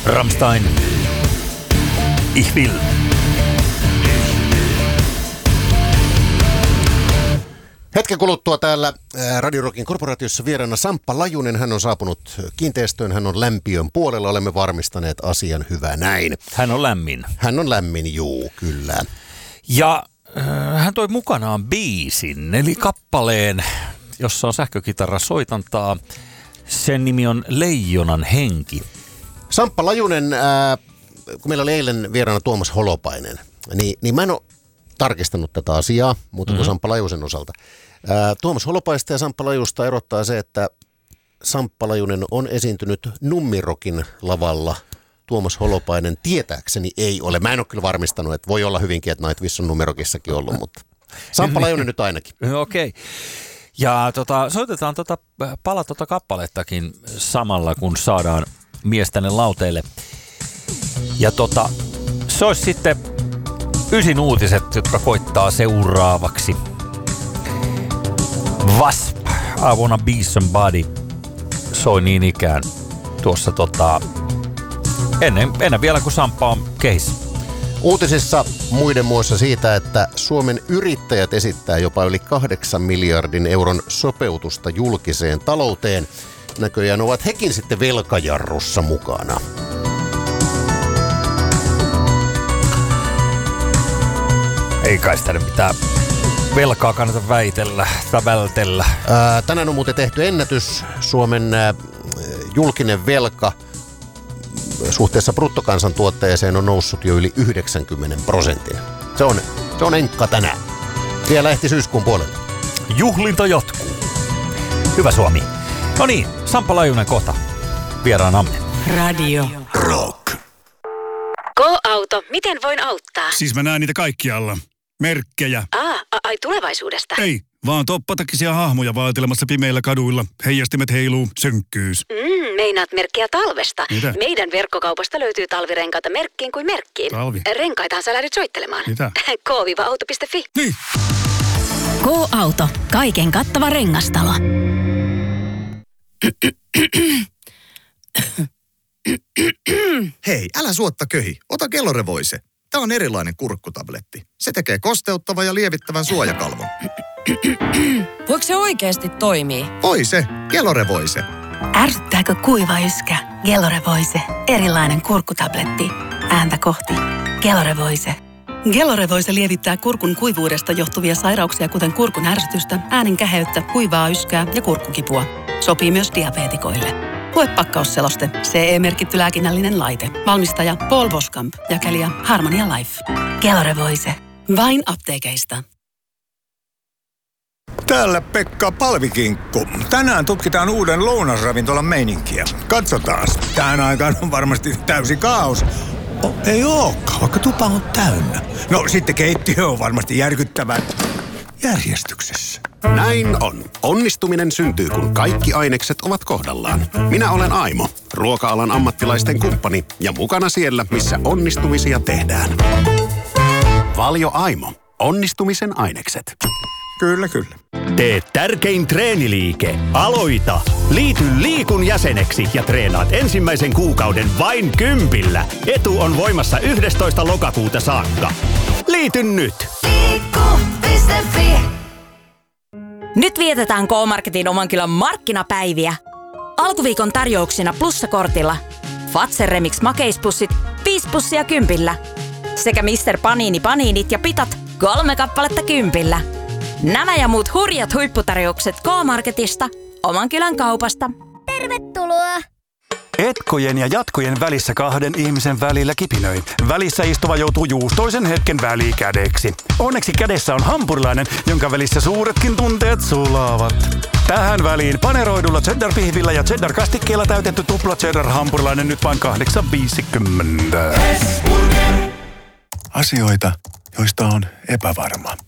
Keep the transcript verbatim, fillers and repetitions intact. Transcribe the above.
Rammstein. Ich will. Hetken kuluttua täällä Radio Rockin korporaatiossa vieraana Samppa Lajunen. Hän on saapunut kiinteistöön, hän on lämpiön puolella. Olemme varmistaneet asian, hyvä näin. Hän on lämmin. Hän on lämmin, juu, kyllä. Ja äh, hän toi mukanaan biisin, eli kappaleen, jossa on sähkökitarra soitantaa. Sen nimi on Leijonan henki. Samppa Lajunen, äh, kun meillä oli eilen vieraana Tuomas Holopainen, niin, niin mä en ole tarkistanut tätä asiaa, muuta kuin mm-hmm. Samppa Lajusen osalta. Ää, Tuomas Holopaista ja Samppa Lajusta erottaa se, että Samppa Lajunen on esiintynyt Nummirokin lavalla. Tuomas Holopainen tietääkseni ei ole. Mä en ole kyllä varmistanut, että voi olla hyvinkin, että Nightwish on Nummirokissakin ollut, mutta Samppa Lajunen nyt ainakin. Okei. Okay. Ja tota, soitetaan tota, pala tota kappalettakin samalla, kun saadaan mies tänne lauteille. Ja tota, se olisi sitten Ysin uutiset, jotka koittaa seuraavaksi. Wasp, I Wanna Be Somebody, soi niin ikään tuossa tota, ennen, ennen vielä kuin Samppa on kehissä. Uutisissa muiden muassa siitä, että Suomen yrittäjät esittää jopa yli kahdeksan miljardin euron sopeutusta julkiseen talouteen. Näköjään ovat hekin sitten velkajarrussa mukana. Ei kai sitä mitään velkaa kannata väitellä tai vältellä. Ää, tänään on muuten tehty ennätys. Suomen ää, julkinen velka suhteessa bruttokansantuotteeseen on noussut jo yli yhdeksänkymmentä prosentin. Se on, se on enkka tänään. Vielä ehti syyskuun puolella. Juhlinta jatkuu. Hyvä Suomi. No niin, Samppa Lajunen kohta vieraanamme. Radio Rock. Go-auto, miten voin auttaa? Siis mä näen niitä kaikkialla. Merkkejä. Aa, ai tulevaisuudesta. Ei, vaan toppatakisia hahmoja vaatelemassa pimeillä kaduilla. Heijastimet heiluu, synkkyys. Mm, meinaat merkkiä talvesta. Mitä? Meidän verkkokaupasta löytyy talvirenkaita merkkiin kuin merkkiin. Talvi? Renkaitahan sä lähdyt soittelemaan. Mitä? K auto piste fi. Niin. Go-auto. Kaiken kattava rengastalo. Hei, älä suotta köhi. Ota Kellorevoise. Tämä on erilainen kurkkutabletti. Se tekee kosteuttavan ja lievittävän suojakalvon. Voiko se oikeasti toimii? Voi se. Kellorevoise. Ärsyttääkö kuiva yskä? Gellorevoise. Erilainen kurkkutabletti. Ääntä kohti. Gellorevoise. Gellorevoise lievittää kurkun kuivuudesta johtuvia sairauksia, kuten kurkun ärsytystä, äänen käheyttä, kuivaa yskää ja kurkkukipua. Sopii myös diabeetikoille. Lue pakkausseloste. C E-merkitty lääkinnällinen laite. Valmistaja Paul Boskamp. Jakelija Harmonia Life. Gellorevoise. Vain apteekeista. Täällä Pekka Palvikinkku. Tänään tutkitaan uuden lounasravintolan meininkiä. Katsotaan. Tähän aikaan on varmasti täysi kaos. Oh, ei ookaan, vaikka tupa on täynnä. No sitten keittiö on varmasti järkyttävän järjestyksessä. Näin on. Onnistuminen syntyy, kun kaikki ainekset ovat kohdallaan. Minä olen Aimo, ruoka-alan ammattilaisten kumppani ja mukana siellä, missä onnistumisia tehdään. Valio Aimo. Onnistumisen ainekset. Kyllä, kyllä. Tee tärkein treeniliike. Aloita! Liity Liikun jäseneksi ja treenaat ensimmäisen kuukauden vain kympillä. Etu on voimassa yhdestoista lokakuuta saakka. Liity nyt! Liikku piste fi. Nyt vietetään K-Marketin oman kylän markkinapäiviä. Alkuviikon tarjouksina plussakortilla. Fazer Remix makeispussit, viisi pussia kympillä. Sekä mister Panini paniinit ja pitat, kolme kappaletta kympillä. Nämä ja muut hurjat huipputarjoukset K-Marketista, oman kylän kaupasta. Tervetuloa! Etkojen ja jatkojen välissä kahden ihmisen välillä kipinöi. Välissä istuva joutuu juustoisen hetken välikädeksi. Onneksi kädessä on hampurilainen, jonka välissä suuretkin tunteet sulaavat. Tähän väliin paneroidulla cheddar-pihvillä ja cheddar-kastikkeella täytetty tupla cheddar-hampurilainen nyt vain kahdeksan viisikymmentä. Asioita, joista on epävarma.